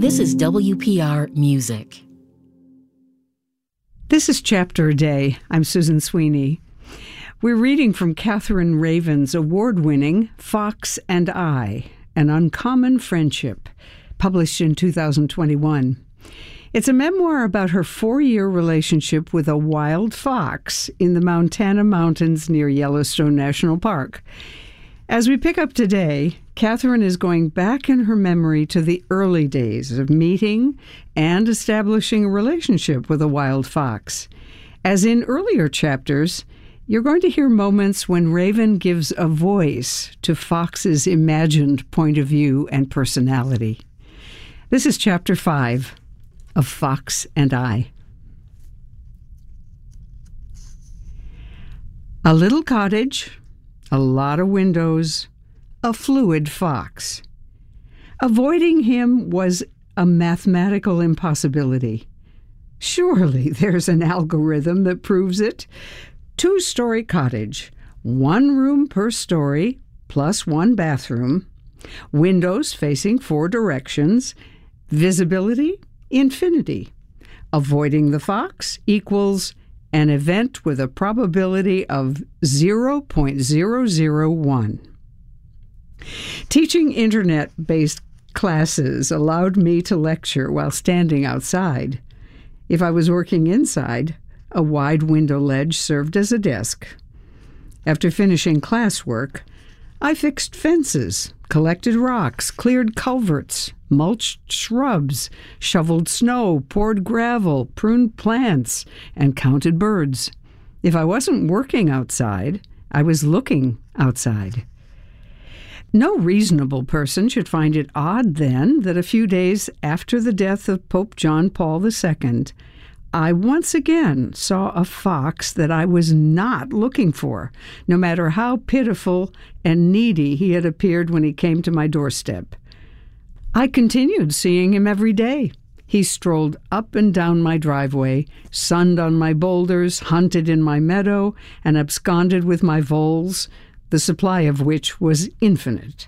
This is WPR Music. This is Chapter a Day. I'm Susan Sweeney. We're reading from Catherine Raven's award-winning Fox and I, An Uncommon Friendship, published in 2021. It's a memoir about her 4-year relationship with a wild fox in the Montana Mountains near Yellowstone National Park. As we pick up today, Catherine is going back in her memory to the early days of meeting and establishing a relationship with a wild fox. As in earlier chapters, you're going to hear moments when Raven gives a voice to Fox's imagined point of view and personality. This is Chapter 5 of Fox and I. A little cottage, a lot of windows, a fluid fox. Avoiding him was a mathematical impossibility. Surely there's an algorithm that proves it. 2-story cottage, 1 room per story, plus 1 bathroom, windows facing 4 directions, visibility, infinity. Avoiding the fox equals an event with a probability of 0.001. Teaching internet-based classes allowed me to lecture while standing outside. If I was working inside, a wide window ledge served as a desk. After finishing classwork, I fixed fences, collected rocks, cleared culverts, mulched shrubs, shoveled snow, poured gravel, pruned plants, and counted birds. If I wasn't working outside, I was looking outside. No reasonable person should find it odd, then, that a few days after the death of Pope John Paul II, I once again saw a fox that I was not looking for, no matter how pitiful and needy he had appeared when he came to my doorstep. I continued seeing him every day. He strolled up and down my driveway, sunned on my boulders, hunted in my meadow, and absconded with my voles, the supply of which was infinite.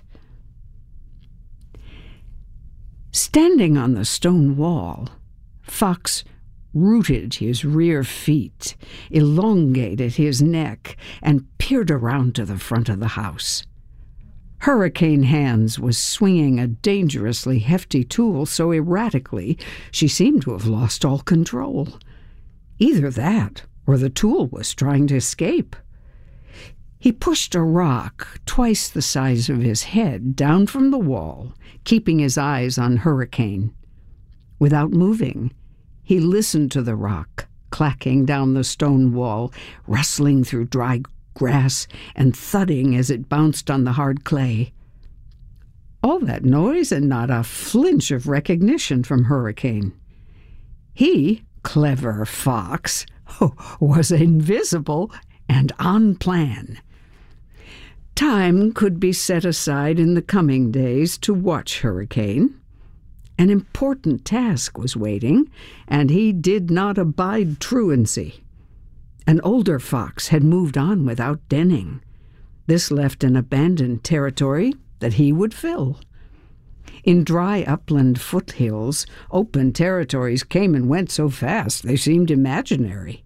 Standing on the stone wall, Fox rooted his rear feet, elongated his neck, and peered around to the front of the house. Hurricane Hands was swinging a dangerously hefty tool so erratically she seemed to have lost all control. Either that or the tool was trying to escape. He pushed a rock twice the size of his head down from the wall, keeping his eyes on Hurricane. Without moving, he listened to the rock clacking down the stone wall, rustling through dry grass and thudding as it bounced on the hard clay. All that noise and not a flinch of recognition from Hurricane. He, clever fox, was invisible and on plan. Time could be set aside in the coming days to watch Hurricane. An important task was waiting, and he did not abide truancy. An older fox had moved on without denning. This left an abandoned territory that he would fill. In dry upland foothills, open territories came and went so fast they seemed imaginary.